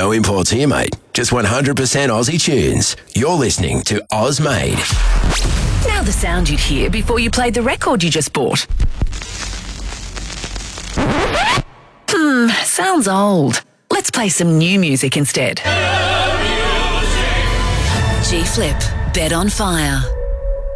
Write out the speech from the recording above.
No imports here, mate. Just 100% Aussie tunes. You're listening to Ozmade. Now the sound you'd hear before you played the record you just bought. Sounds old. Let's play some new music instead. G-Flip, Bed on Fire.